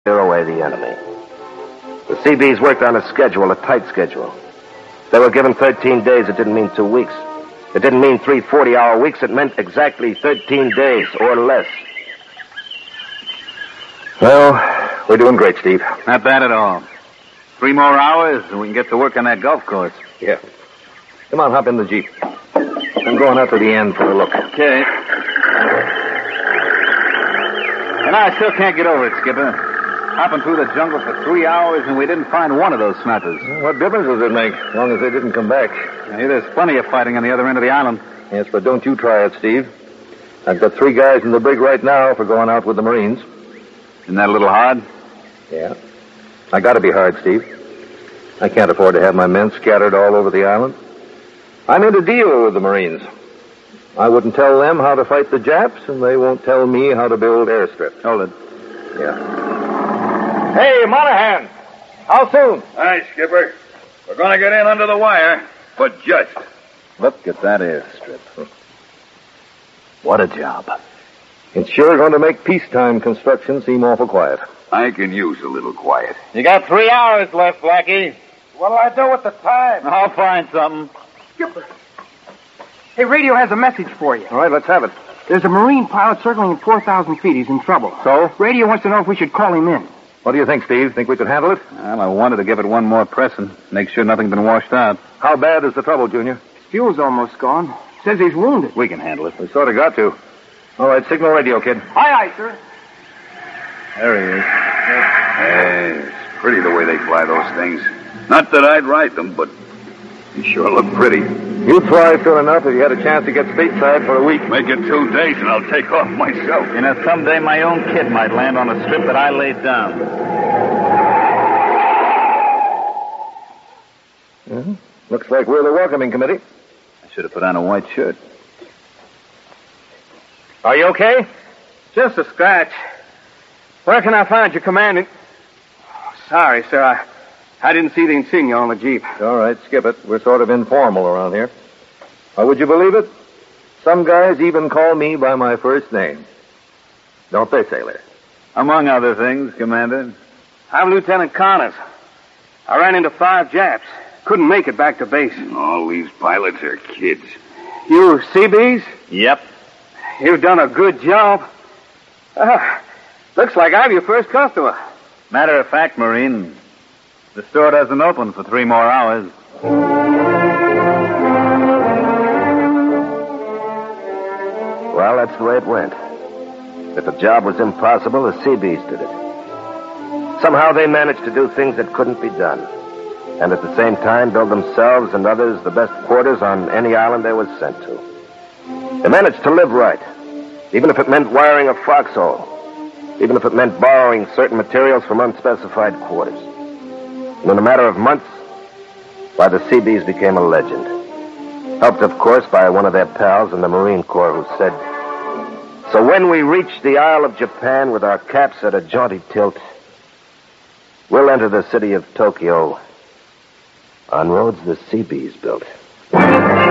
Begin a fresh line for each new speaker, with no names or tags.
clear away the enemy. The Seabees worked on a schedule, a tight schedule. They were given 13 days. It didn't mean 2 weeks. It didn't mean 3 40-hour weeks. It meant exactly 13 days or less.
Well, we're doing great, Steve.
Not bad at all. 3 more hours and we can get to work on that golf course.
Yeah. Come on, hop in the Jeep. I'm going out to the end for a look.
Okay. And I still can't get over it, Skipper. Hopping through the jungle for 3 hours and we didn't find one of those snipers.
Well, what difference does it make, as long as they didn't come back?
I hear there's plenty of fighting on the other end of the island.
Yes, but don't you try it, Steve. I've got 3 guys in the brig right now for going out with the Marines.
Isn't that a little hard?
Yeah. I gotta be hard, Steve. I can't afford to have my men scattered all over the island. I'm in a deal with the Marines. I wouldn't tell them how to fight the Japs, and they won't tell me how to build airstrips.
Hold it.
Yeah. Hey, Monahan! How soon?
Hi, Skipper. We're going to get in under the wire, but just.
Look at that airstrip. What a job.
It's sure going to make peacetime construction seem awful quiet.
I can use a little quiet.
You got 3 hours left, Blackie.
What'll I do with the time?
I'll find something.
Skipper. Hey, radio has a message for you.
All right, let's have it.
There's a Marine pilot circling at 4,000 feet. He's in trouble.
So?
Radio wants to know if we should call him in.
What do you think, Steve? Think we could handle it?
Well, I wanted to give it one more press and make sure nothing's been washed out.
How bad is the trouble, Junior?
His fuel's almost gone. Says he's wounded.
We can handle it.
We sort of got to. All right, signal radio, kid.
Aye, aye, sir.
There he is.
Hey, it's pretty the way they fly those things. Not that I'd ride them, but they sure look pretty.
You'd fly soon enough if you had a chance to get stateside for a week.
Make it 2 days and I'll take off myself.
You know, someday my own kid might land on a strip that I laid down.
Mm-hmm. Looks like we're the welcoming committee.
I should have put on a white shirt.
Are you okay?
Just a scratch. Where can I find your commandant? Oh, sorry, sir. I didn't see the insignia on the Jeep.
All right, skip it. We're sort of informal around here. Or would you believe it? Some guys even call me by my first name. Don't they, sailor?
Among other things, Commander.
I'm Lieutenant Connors. I ran into 5 Japs. Couldn't make it back to base.
All these pilots are kids.
You Seabees?
Yep.
You've done a good job. Looks like I'm your first customer.
Matter of fact, Marine, the store doesn't open for 3 more hours.
Well, that's the way it went. If the job was impossible, the Seabees did it. Somehow they managed to do things that couldn't be done. And at the same time, build themselves and others the best quarters on any island they was sent to. They managed to live right, even if it meant wiring a foxhole, even if it meant borrowing certain materials from unspecified quarters. And in a matter of months, why, the Seabees became a legend. Helped, of course, by one of their pals in the Marine Corps who said, "So when we reach the Isle of Japan with our caps at a jaunty tilt, we'll enter the city of Tokyo on roads the Seabees built."